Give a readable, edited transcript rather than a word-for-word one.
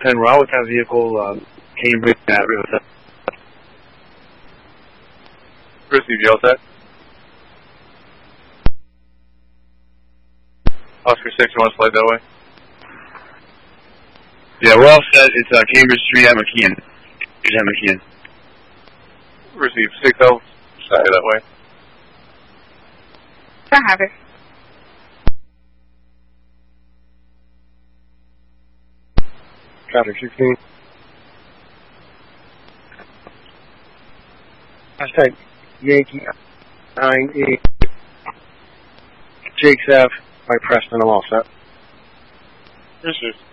10, we're out with that vehicle, Cambridge at Riverside. Receive, you all set? Oscar 6, you want to slide that way? Yeah, we're all set. It's Cambridge Street at McKeon. Receive 6L, slide that way. I have it. Traffic 16. Hashtag Yankee 98. Jake's F by Preston, I'm all set. Receive.